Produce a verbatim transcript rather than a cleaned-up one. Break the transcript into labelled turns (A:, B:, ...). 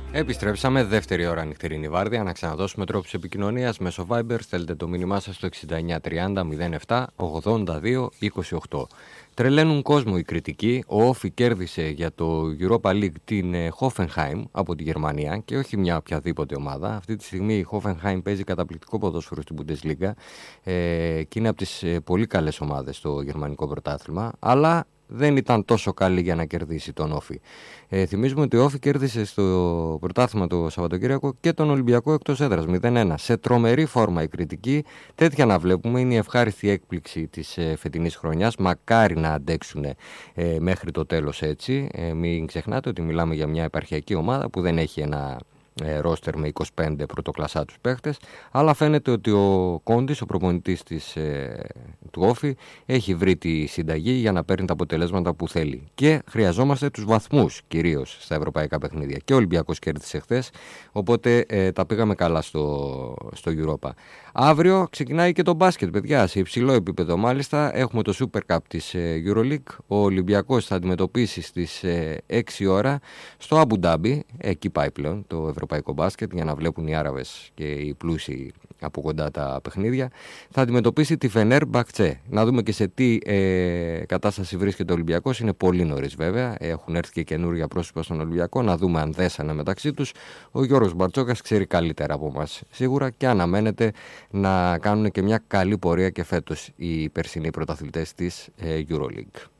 A: Επιστρέψαμε, δεύτερη ώρα νυχτερινή βάρδια. Να ξαναδώσουμε τρόπους επικοινωνίας μέσω Viber. Στέλνετε το μήνυμά σας στο εξήντα εννιά τριάντα μηδέν επτά ογδόντα δύο είκοσι οκτώ. Τρελαίνουν κόσμο οι κριτικοί. Ο Όφι κέρδισε για το Europa League την Hoffenheim από τη Γερμανία και όχι μια οποιαδήποτε ομάδα. Αυτή τη στιγμή η Hoffenheim παίζει καταπληκτικό ποδόσφαιρο στην Bundesliga ε, και είναι από τις πολύ καλές ομάδες στο γερμανικό πρωτάθλημα. Αλλά δεν ήταν τόσο καλή για να κερδίσει τον Όφι. Ε, θυμίζουμε ότι ο Όφι κέρδισε στο πρωτάθλημα το Σαββατοκύριακο και τον Ολυμπιακό εκτός έδρας μηδέν ένα. Σε τρομερή φόρμα η κριτική. Τέτοια να βλέπουμε, είναι η ευχάριστη έκπληξη της ε, φετινής χρονιάς. Μακάρι να αντέξουν ε, μέχρι το τέλος έτσι. Ε, μην ξεχνάτε ότι μιλάμε για μια επαρχιακή ομάδα που δεν έχει ένα ρόστερ με είκοσι πέντε πρωτοκλασσάτους παίχτες, αλλά φαίνεται ότι ο Κόντις, ο προπονητής της, ε, του Όφι, έχει βρει τη συνταγή για να παίρνει τα αποτελέσματα που θέλει. Και χρειαζόμαστε τους βαθμούς κυρίως στα ευρωπαϊκά παιχνίδια. Και ο Ολυμπιακός κέρδισε χθες, οπότε ε, τα πήγαμε καλά στο, στο Europa. Αύριο ξεκινάει και το μπάσκετ, παιδιά, σε υψηλό επίπεδο μάλιστα. Έχουμε το Super Cup της ε, EuroLeague. Ο Ολυμπιακός θα αντιμετωπίσει στις ε, έξι ώρα στο Αμπου Ντάμπι, εκεί πάει πλέον το ευρωπαϊκό μπάσκετ, για να βλέπουν οι Άραβες και οι πλούσιοι από κοντά τα παιχνίδια. Θα αντιμετωπίσει τη Φενέρ Μπαχτσέ. Να δούμε και σε τι ε, κατάσταση βρίσκεται ο Ολυμπιακός. Είναι πολύ νωρίς βέβαια. Έχουν έρθει και καινούργια πρόσωπα στον Ολυμπιακό. Να δούμε αν δέσανε μεταξύ τους. Ο Γιώργος Μπαρτσόκας ξέρει καλύτερα από μας σίγουρα και αναμένεται να κάνουν και μια καλή πορεία και φέτος οι περσινοί πρωταθλητές της ε, EuroLeague.